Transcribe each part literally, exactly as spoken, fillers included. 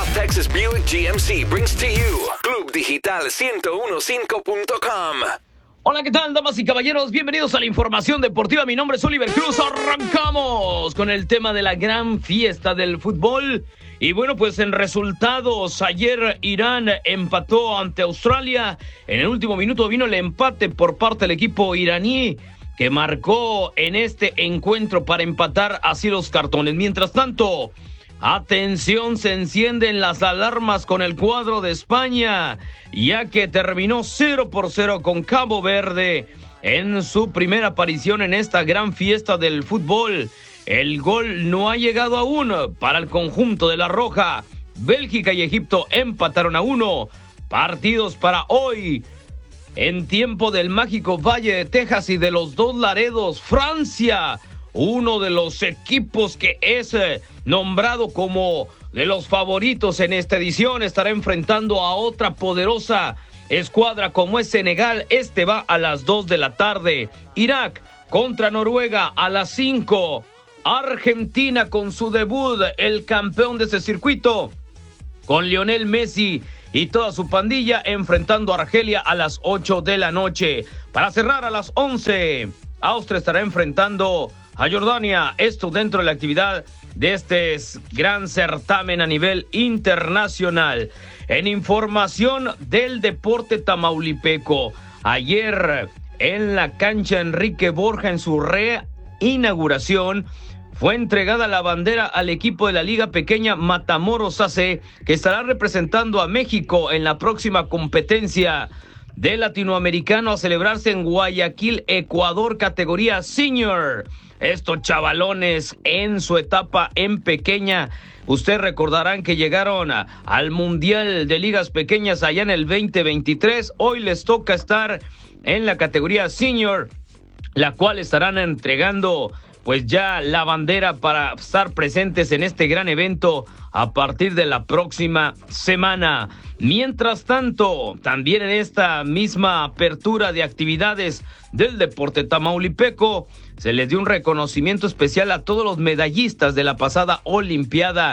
South Texas Buick G M C brings to you Club Digital ciento quince punto com. Hola, ¿qué tal, damas y caballeros? Bienvenidos a la información deportiva. Mi nombre es Oliver Cruz. Arrancamos con el tema de la gran fiesta del fútbol. Y bueno, pues en resultados, ayer Irán empató ante Australia. En el último minuto vino el empate por parte del equipo iraní, que marcó en este encuentro para empatar así los cartones. Mientras tanto, atención, se encienden las alarmas con el cuadro de España, ya que terminó cero por cero con Cabo Verde en su primera aparición en esta gran fiesta del fútbol. El gol no ha llegado aún para el conjunto de la Roja. Bélgica y Egipto empataron a uno. Partidos para hoy. En tiempo del mágico Valle de Texas y de los dos Laredos, Francia, uno de los equipos que es eh, nombrado como de los favoritos en esta edición, estará enfrentando a otra poderosa escuadra como es Senegal. Este va a las dos de la tarde. Irak contra Noruega a las cinco. Argentina con su debut, el campeón de ese circuito, con Lionel Messi y toda su pandilla, enfrentando a Argelia a las ocho de la noche. Para cerrar a las once, Austria estará enfrentando a Jordania. Esto dentro de la actividad de este gran certamen a nivel internacional. En información del deporte tamaulipeco, ayer en la cancha Enrique Borja, en su reinauguración, fue entregada la bandera al equipo de la Liga Pequeña Matamoros A C, que estará representando a México en la próxima competencia de latinoamericano a celebrarse en Guayaquil, Ecuador, categoría senior. Estos chavalones en su etapa en pequeña, ustedes recordarán que llegaron a, al Mundial de Ligas Pequeñas allá en el veinte veintitrés. Hoy les toca estar en la categoría senior, la cual estarán entregando pues ya la bandera para estar presentes en este gran evento a partir de la próxima semana. Mientras tanto, también en esta misma apertura de actividades del deporte tamaulipeco, se les dio un reconocimiento especial a todos los medallistas de la pasada Olimpiada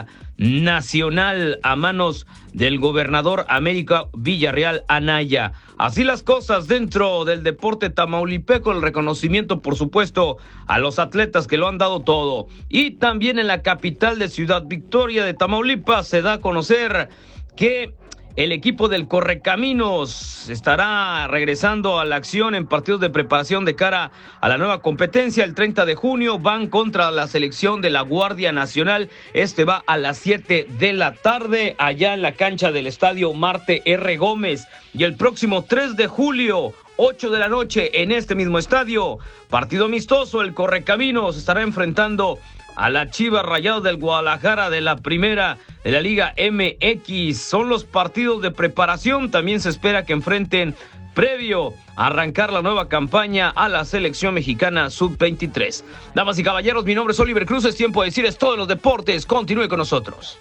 Nacional a manos del gobernador Américo Villarreal Anaya. Así las cosas dentro del deporte tamaulipeco, el reconocimiento, por supuesto, a los atletas que lo han dado todo. Y también en la capital de Ciudad Victoria de Tamaulipas se da a conocer que el equipo del Correcaminos estará regresando a la acción en partidos de preparación de cara a la nueva competencia. El treinta de junio van contra la selección de la Guardia Nacional. Este va a las siete de la tarde allá en la cancha del estadio Marte R. Gómez. Y el próximo tres de julio, ocho de la noche, en este mismo estadio, partido amistoso, el Correcaminos estará enfrentando a la Chivas Rayados del Guadalajara de la primera de la Liga M X. Son los partidos de preparación. También se espera que enfrenten, previo a arrancar la nueva campaña, a la selección mexicana sub veintitrés. Damas y caballeros, mi nombre es Oliver Cruz. Es tiempo de decirles todo en los deportes. Continúe con nosotros.